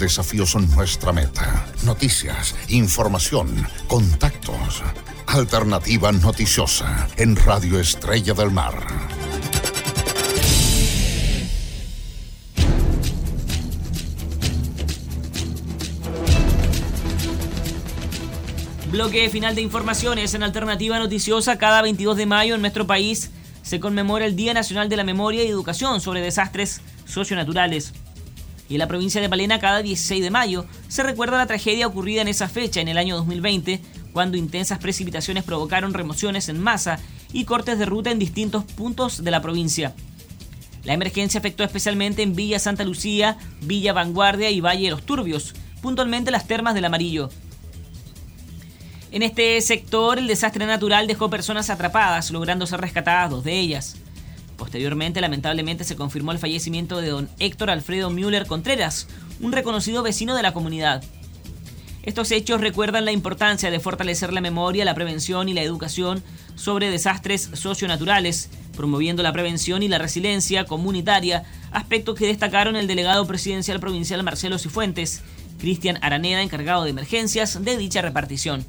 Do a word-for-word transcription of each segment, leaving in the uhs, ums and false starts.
desafío son nuestra meta. Noticias, información, contactos. Alternativa Noticiosa en Radio Estrella del Mar. Bloque final de informaciones en Alternativa Noticiosa. Cada veintidós de mayo en nuestro país se conmemora el Día Nacional de la Memoria y Educación sobre Desastres Socionaturales. Y en la provincia de Palena, cada dieciséis de mayo, se recuerda la tragedia ocurrida en esa fecha, en el año dos mil veinte, cuando intensas precipitaciones provocaron remociones en masa y cortes de ruta en distintos puntos de la provincia. La emergencia afectó especialmente en Villa Santa Lucía, Villa Vanguardia y Valle de los Turbios, puntualmente las Termas del Amarillo. En este sector, el desastre natural dejó personas atrapadas, logrando ser rescatadas dos de ellas. Posteriormente, lamentablemente, se confirmó el fallecimiento de don Héctor Alfredo Müller Contreras, un reconocido vecino de la comunidad. Estos hechos recuerdan la importancia de fortalecer la memoria, la prevención y la educación sobre desastres socionaturales, promoviendo la prevención y la resiliencia comunitaria, aspectos que destacaron el delegado presidencial provincial Marcelo Cifuentes, Cristian Araneda, encargado de emergencias de dicha repartición.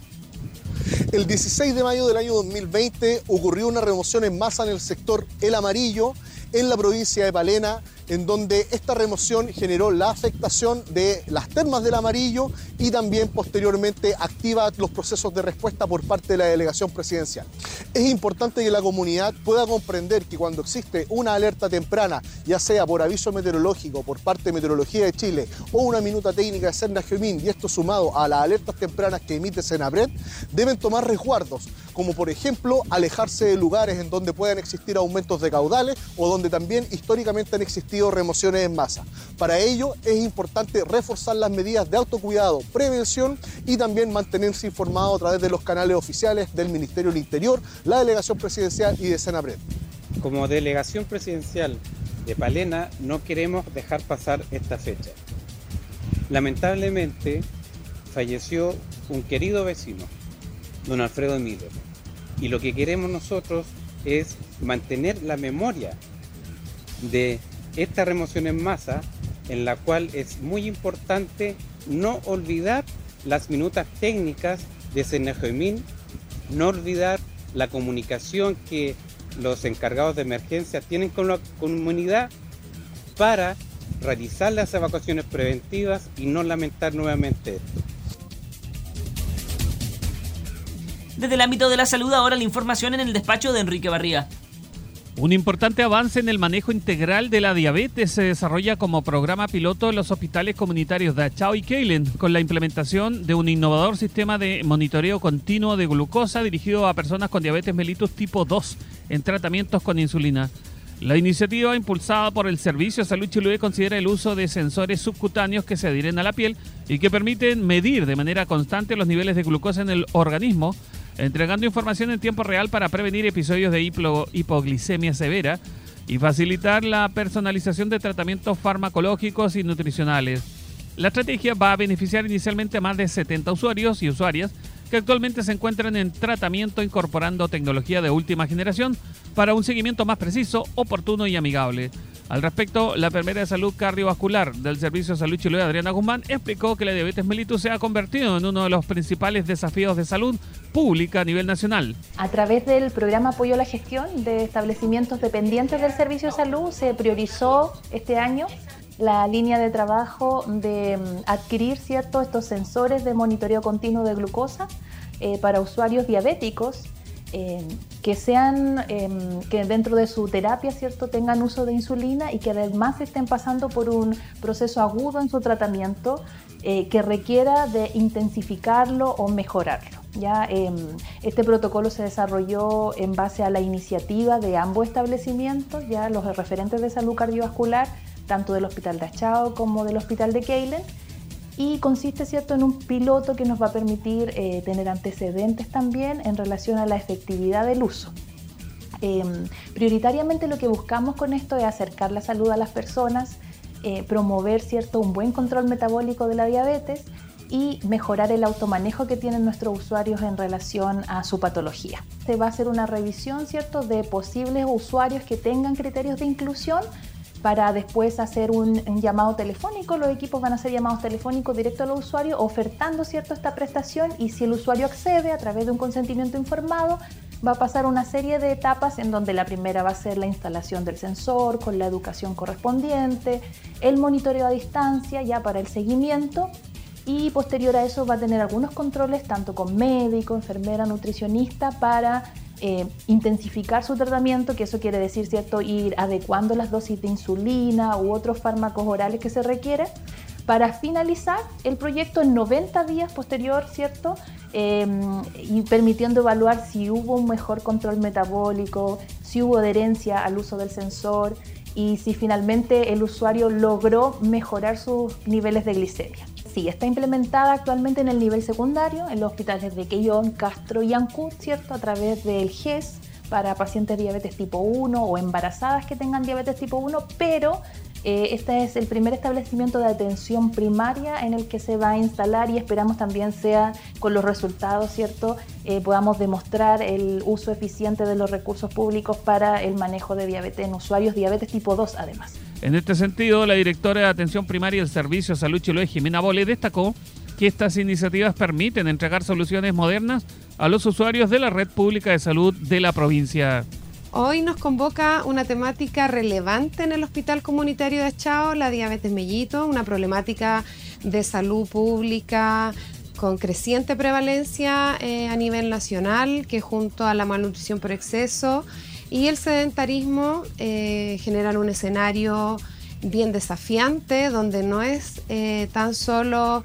El dieciséis de mayo del año dos mil veinte ocurrió una remoción en masa en el sector El Amarillo, en la provincia de Palena, en donde esta remoción generó la afectación de las Termas del Amarillo y también posteriormente activa los procesos de respuesta por parte de la delegación presidencial. Es importante que la comunidad pueda comprender que cuando existe una alerta temprana, ya sea por aviso meteorológico por parte de Meteorología de Chile o una minuta técnica de Senagiomin, y esto sumado a las alertas tempranas que emite Senapred, deben tomar resguardos, como por ejemplo alejarse de lugares en donde puedan existir aumentos de caudales o donde también históricamente han existido remociones en masa. Para ello es importante reforzar las medidas de autocuidado, prevención y también mantenerse informado a través de los canales oficiales del Ministerio del Interior, la Delegación Presidencial y de Senapred. Como Delegación Presidencial de Palena no queremos dejar pasar esta fecha. Lamentablemente falleció un querido vecino, don Alfredo Müller, y lo que queremos nosotros es mantener la memoria de esta remoción en masa, en la cual es muy importante no olvidar las minutas técnicas de Senagiomin, no olvidar la comunicación que los encargados de emergencia tienen con la comunidad para realizar las evacuaciones preventivas y no lamentar nuevamente esto. Desde el ámbito de la salud, ahora la información en el despacho de Enrique Barría. Un importante avance en el manejo integral de la diabetes se desarrolla como programa piloto en los hospitales comunitarios de Achao y Keilen, con la implementación de un innovador sistema de monitoreo continuo de glucosa dirigido a personas con diabetes mellitus tipo dos en tratamientos con insulina. La iniciativa, impulsada por el Servicio de Salud Chiloé, considera el uso de sensores subcutáneos que se adhieren a la piel y que permiten medir de manera constante los niveles de glucosa en el organismo, entregando información en tiempo real para prevenir episodios de hipo- hipoglicemia severa y facilitar la personalización de tratamientos farmacológicos y nutricionales. La estrategia va a beneficiar inicialmente a más de setenta usuarios y usuarias que actualmente se encuentran en tratamiento, incorporando tecnología de última generación para un seguimiento más preciso, oportuno y amigable. Al respecto, la enfermera de salud cardiovascular del Servicio de Salud Chiloé, Adriana Guzmán, explicó que la diabetes mellitus se ha convertido en uno de los principales desafíos de salud pública a nivel nacional. A través del programa Apoyo a la Gestión de Establecimientos Dependientes del Servicio de Salud se priorizó este año la línea de trabajo de adquirir cierto, estos sensores de monitoreo continuo de glucosa eh, para usuarios diabéticos eh, que sean eh, que dentro de su terapia, cierto, tengan uso de insulina y que además estén pasando por un proceso agudo en su tratamiento eh, que requiera de intensificarlo o mejorarlo. Ya, eh, este protocolo se desarrolló en base a la iniciativa de ambos establecimientos, ya los referentes de salud cardiovascular, tanto del Hospital de Achao como del Hospital de Keilen, y consiste, cierto, en un piloto que nos va a permitir eh, tener antecedentes también en relación a la efectividad del uso. Eh, prioritariamente lo que buscamos con esto es acercar la salud a las personas, eh, promover, cierto, un buen control metabólico de la diabetes y mejorar el automanejo que tienen nuestros usuarios en relación a su patología. Se va a hacer una revisión, cierto, de posibles usuarios que tengan criterios de inclusión para después hacer un, un llamado telefónico. Los equipos van a hacer llamados telefónicos directo a los usuarios, ofertando, ¿cierto?, esta prestación, y si el usuario accede a través de un consentimiento informado, va a pasar una serie de etapas en donde la primera va a ser la instalación del sensor con la educación correspondiente, el monitoreo a distancia ya para el seguimiento, y posterior a eso va a tener algunos controles tanto con médico, enfermera, nutricionista para eh, intensificar su tratamiento, que eso quiere decir, ¿cierto?, ir adecuando las dosis de insulina u otros fármacos orales que se requieren, para finalizar el proyecto en noventa días posterior, ¿cierto?, Eh, y permitiendo evaluar si hubo un mejor control metabólico, si hubo adherencia al uso del sensor y si finalmente el usuario logró mejorar sus niveles de glicemia. Sí, está implementada actualmente en el nivel secundario, en los hospitales de Quellón, Castro y Ancud, ¿cierto?, a través del G E S para pacientes de diabetes tipo uno o embarazadas que tengan diabetes tipo uno, pero Eh, este es el primer establecimiento de atención primaria en el que se va a instalar, y esperamos también sea con los resultados, ¿cierto?, eh, podamos demostrar el uso eficiente de los recursos públicos para el manejo de diabetes en usuarios, diabetes tipo dos además. En este sentido, la directora de Atención Primaria del Servicio de Salud Chiloé, Jimena Bole, destacó que estas iniciativas permiten entregar soluciones modernas a los usuarios de la red pública de salud de la provincia. Hoy nos convoca una temática relevante en el Hospital Comunitario de Achao, la diabetes mellito, una problemática de salud pública con creciente prevalencia eh, a nivel nacional, que junto a la malnutrición por exceso y el sedentarismo eh, generan un escenario bien desafiante, donde no es eh, tan solo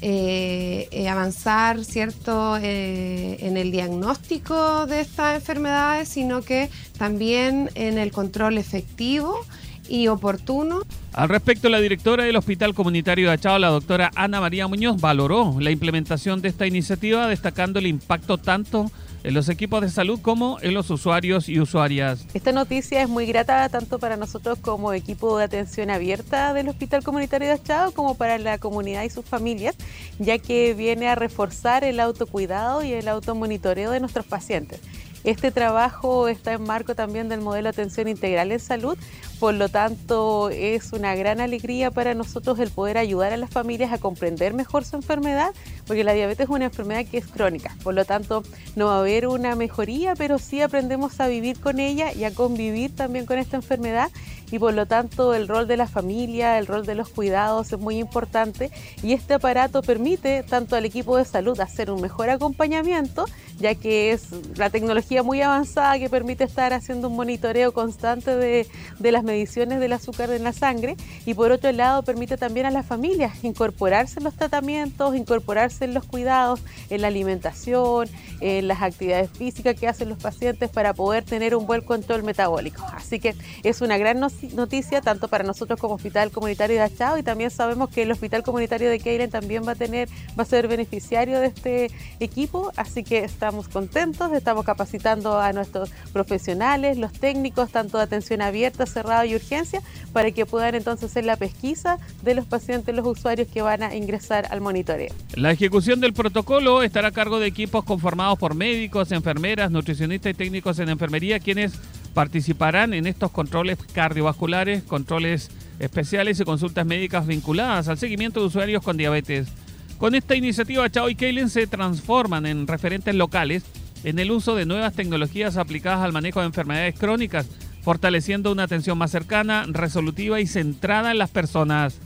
Eh, eh, avanzar, ¿cierto?, eh, en el diagnóstico de estas enfermedades, sino que también en el control efectivo y oportuno. Al respecto, la directora del Hospital Comunitario de Achao, la doctora Ana María Muñoz, valoró la implementación de esta iniciativa, destacando el impacto tanto en los equipos de salud como en los usuarios y usuarias. Esta noticia es muy grata tanto para nosotros como equipo de atención abierta del Hospital Comunitario de Achao como para la comunidad y sus familias, ya que viene a reforzar el autocuidado y el automonitoreo de nuestros pacientes. Este trabajo está en marco también del modelo de atención integral en salud, por lo tanto es una gran alegría para nosotros el poder ayudar a las familias a comprender mejor su enfermedad, porque la diabetes es una enfermedad que es crónica, por lo tanto no va a haber una mejoría, pero sí aprendemos a vivir con ella y a convivir también con esta enfermedad, y por lo tanto el rol de la familia, el rol de los cuidados es muy importante, y este aparato permite tanto al equipo de salud hacer un mejor acompañamiento, ya que es la tecnología muy avanzada que permite estar haciendo un monitoreo constante de, de las mediciones del azúcar en la sangre, y por otro lado permite también a las familias incorporarse en los tratamientos, incorporarse en los cuidados, en la alimentación, en las actividades físicas que hacen los pacientes para poder tener un buen control metabólico. Así que es una gran noticia tanto para nosotros como Hospital Comunitario de Achao, y también sabemos que el Hospital Comunitario de Quellón también va a tener, va a ser beneficiario de este equipo, así que estamos contentos, estamos capacitando a nuestros profesionales, los técnicos, tanto de atención abierta, cerrada y urgencia, para que puedan entonces hacer la pesquisa de los pacientes, los usuarios que van a ingresar al monitoreo. La ejecución del protocolo estará a cargo de equipos conformados por médicos, enfermeras, nutricionistas y técnicos en enfermería, quienes participarán en estos controles cardiovasculares, controles especiales y consultas médicas vinculadas al seguimiento de usuarios con diabetes. Con esta iniciativa, Achao y Quellón se transforman en referentes locales en el uso de nuevas tecnologías aplicadas al manejo de enfermedades crónicas, fortaleciendo una atención más cercana, resolutiva y centrada en las personas.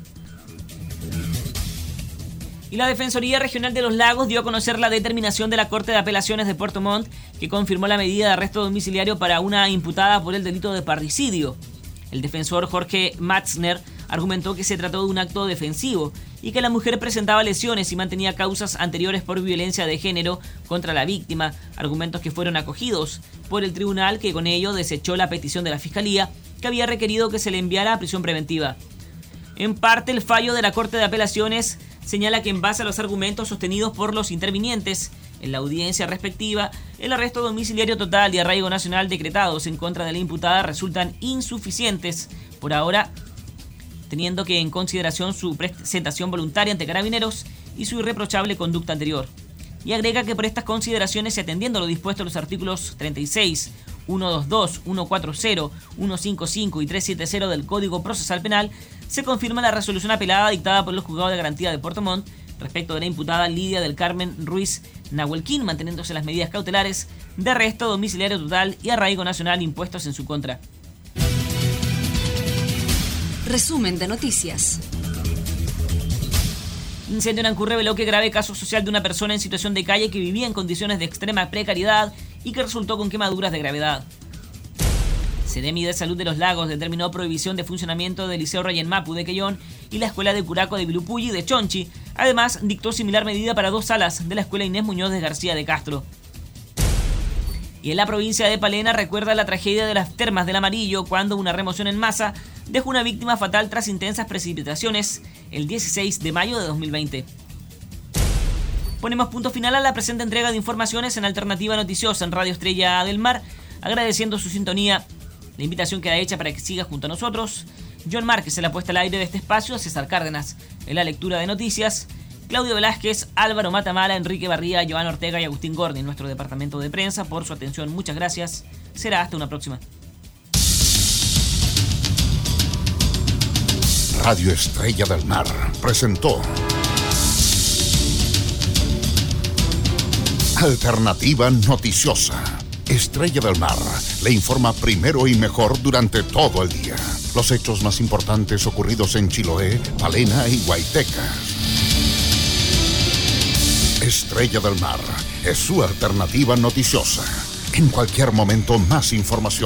Y la Defensoría Regional de los Lagos dio a conocer la determinación de la Corte de Apelaciones de Puerto Montt, que confirmó la medida de arresto domiciliario para una imputada por el delito de parricidio. El defensor Jorge Matzner argumentó que se trató de un acto defensivo y que la mujer presentaba lesiones y mantenía causas anteriores por violencia de género contra la víctima, argumentos que fueron acogidos por el tribunal, que con ello desechó la petición de la Fiscalía, que había requerido que se le enviara a prisión preventiva. En parte, el fallo de la Corte de Apelaciones señala que en base a los argumentos sostenidos por los intervinientes en la audiencia respectiva, el arresto domiciliario total y arraigo nacional decretados en contra de la imputada resultan insuficientes por ahora, teniendo que en consideración su presentación voluntaria ante Carabineros y su irreprochable conducta anterior. Y agrega que por estas consideraciones y atendiendo lo dispuesto en los artículos treinta y seis, ciento veintidós, ciento cuarenta, ciento cincuenta y cinco y trescientos setenta del Código Procesal Penal, se confirma la resolución apelada dictada por el Juzgado de Garantía de Puerto Montt respecto de la imputada Lidia del Carmen Ruiz Nahuelquín, manteniéndose las medidas cautelares de arresto domiciliario total y arraigo nacional impuestos en su contra. Resumen de noticias. Incendio en Ancud reveló que grave caso social de una persona en situación de calle que vivía en condiciones de extrema precariedad y que resultó con quemaduras de gravedad. Seremi de Salud de los Lagos determinó prohibición de funcionamiento del Liceo Rayén Mapu de Quellón y la Escuela de Curaco de Vilupulli de Chonchi. Además, dictó similar medida para dos salas de la Escuela Inés Muñoz de García de Castro. Y en la provincia de Palena recuerda la tragedia de las termas del Amarillo cuando una remoción en masa dejó una víctima fatal tras intensas precipitaciones el dieciséis de mayo de dos mil veinte. Ponemos punto final a la presente entrega de informaciones en Alternativa Noticiosa en Radio Estrella del Mar, agradeciendo su sintonía. La invitación queda hecha para que siga junto a nosotros. John Márquez en la puesta al aire de este espacio, César Cárdenas en la lectura de noticias, Claudio Velázquez, Álvaro Matamala, Enrique Barría, Joan Ortega y Agustín Gordi en nuestro departamento de prensa por su atención. Muchas gracias. Será hasta una próxima. Radio Estrella del Mar presentó Alternativa Noticiosa. Estrella del Mar le informa primero y mejor durante todo el día. Los hechos más importantes ocurridos en Chiloé, Palena y Guaitecas. Estrella del Mar es su alternativa noticiosa. En cualquier momento, más información.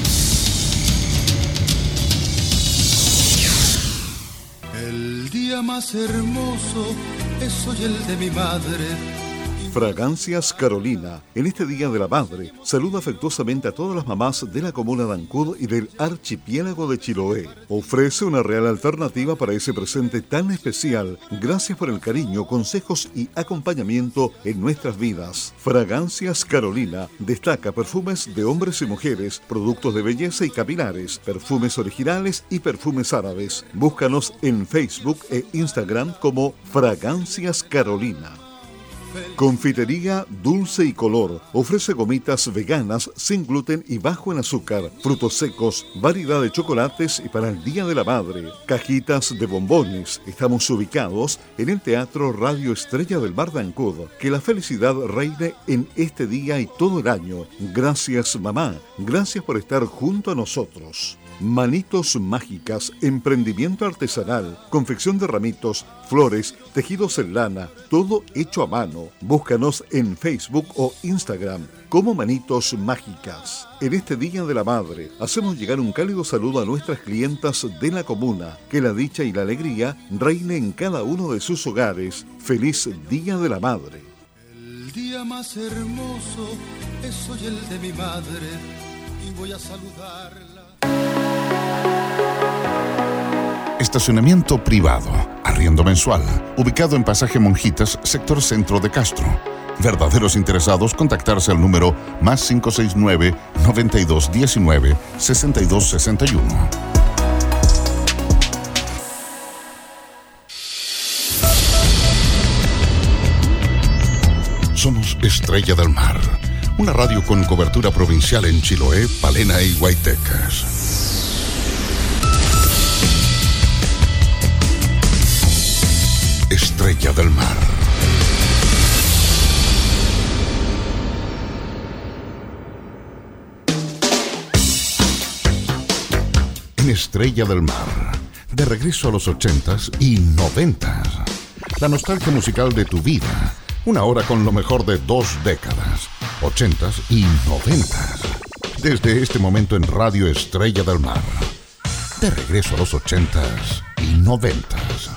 El día más hermoso es hoy el de mi madre. Fragancias Carolina, en este Día de la Madre, saluda afectuosamente a todas las mamás de la comuna de Ancud y del archipiélago de Chiloé. Ofrece una real alternativa para ese presente tan especial. Gracias por el cariño, consejos y acompañamiento en nuestras vidas. Fragancias Carolina destaca perfumes de hombres y mujeres, productos de belleza y capilares, perfumes originales y perfumes árabes. Búscanos en Facebook e Instagram como Fragancias Carolina. Confitería Dulce y Color ofrece gomitas veganas sin gluten y bajo en azúcar, frutos secos, variedad de chocolates y para el Día de la Madre, cajitas de bombones. Estamos ubicados en el Teatro Radio Estrella del Mar de Ancud. Que la felicidad reine en este día y todo el año. Gracias, mamá. Gracias por estar junto a nosotros. Manitos Mágicas, emprendimiento artesanal, confección de ramitos, flores, tejidos en lana, todo hecho a mano. Búscanos en Facebook o Instagram como Manitos Mágicas. En este Día de la Madre, hacemos llegar un cálido saludo a nuestras clientas de la comuna. Que la dicha y la alegría reine en cada uno de sus hogares. Feliz Día de la Madre. El día más hermoso es hoy el de mi madre y voy a saludarla. Estacionamiento privado, arriendo mensual, ubicado en Pasaje Monjitas, sector centro de Castro. Verdaderos interesados, contactarse al número más cinco seis nueve, noventa y dos diecinueve, sesenta y dos sesenta y uno. Somos Estrella del Mar, una radio con cobertura provincial en Chiloé, Palena y Guaitecas. Estrella del Mar. En Estrella del Mar, de regreso a los ochentas y noventas. La nostalgia musical de tu vida. Una hora con lo mejor de dos décadas, ochentas y noventas. Desde este momento en Radio Estrella del Mar. De regreso a los ochentas y noventas.